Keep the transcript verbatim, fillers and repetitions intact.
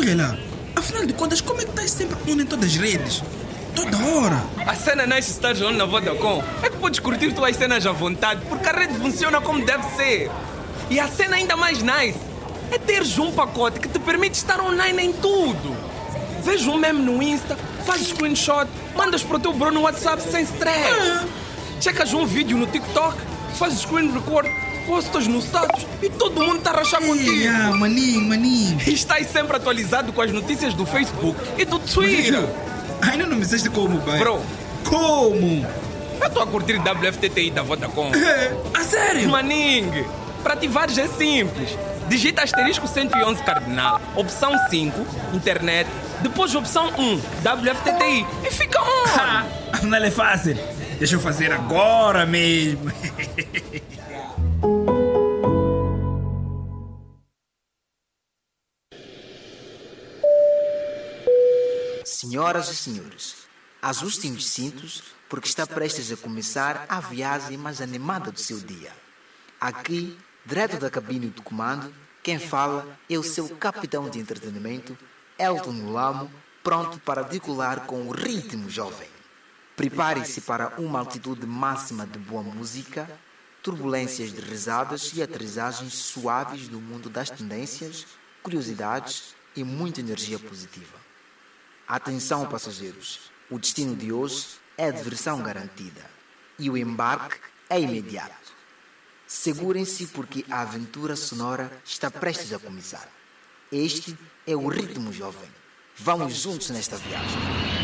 Olha lá, afinal de contas, como é que estás sempre on em todas as redes? Toda hora. A cena nice estar on na Vodacom é que podes curtir tuas cenas à vontade, porque a rede funciona como deve ser. E a cena ainda mais nice é teres um pacote que te permite estar online em tudo. Veja um meme no Insta, faz screenshot, mandas para o teu bro no WhatsApp sem stress. Ah. Checas um vídeo no TikTok, fazes screen record, postas no status e todo mundo está a rachar contigo. Ah, maninho, maninho. E estás sempre atualizado com as notícias do Facebook e do Twitter. Ainda não me disseste como, pai. Bro, Como? eu estou a curtir W F T T I da Vodacom. É, a sério? Maning, para ativares é simples. Digita asterisco cento e onze cardinal, opção cinco, internet, depois opção um, W F T T I e fica on. Ah, afinal é fácil. Deixa eu fazer agora mesmo. Senhoras e senhores, ajustem os cintos porque está prestes a começar a viagem mais animada do seu dia. Aqui, direto da cabine do comando, quem fala é o seu capitão de entretenimento, Elton Lamo, pronto para decolar com o ritmo jovem. Prepare-se para uma altitude máxima de boa música, turbulências de risadas e aterrissagens suaves do mundo das tendências, curiosidades e muita energia positiva. Atenção, passageiros, o destino de hoje é diversão garantida e o embarque é imediato. Segurem-se porque a aventura sonora está prestes a começar. Este é o ritmo jovem. Vamos juntos nesta viagem.